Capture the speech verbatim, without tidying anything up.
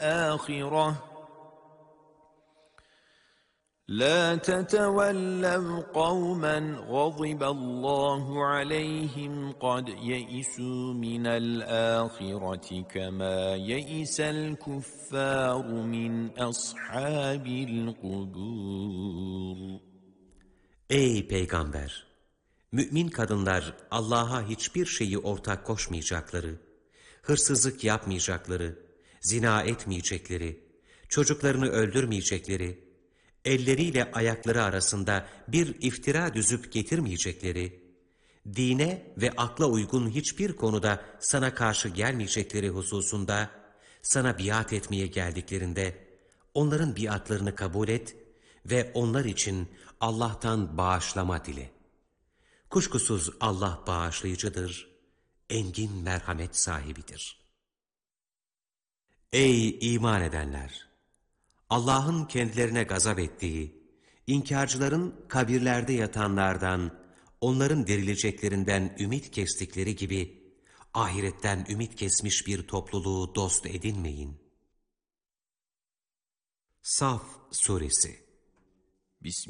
الآخرة لا تتولوا قوما غضب الله عليهم قد يئسوا من الآخرة كما يئس الكفار من أصحاب القبور. Ey Peygamber! Mümin kadınlar Allah'a hiçbir şeyi ortak koşmayacakları, hırsızlık yapmayacakları, zina etmeyecekleri, çocuklarını öldürmeyecekleri, elleriyle ayakları arasında bir iftira düzüp getirmeyecekleri, dine ve akla uygun hiçbir konuda sana karşı gelmeyecekleri hususunda, sana biat etmeye geldiklerinde, onların biatlarını kabul et ve onlar için Allah'tan bağışlama dile. Kuşkusuz Allah bağışlayıcıdır, engin merhamet sahibidir. Ey iman edenler! Allah'ın kendilerine gazap ettiği, inkarcıların kabirlerde yatanlardan, onların dirileceklerinden ümit kestikleri gibi, ahiretten ümit kesmiş bir topluluğu dost edinmeyin. Saf Suresi.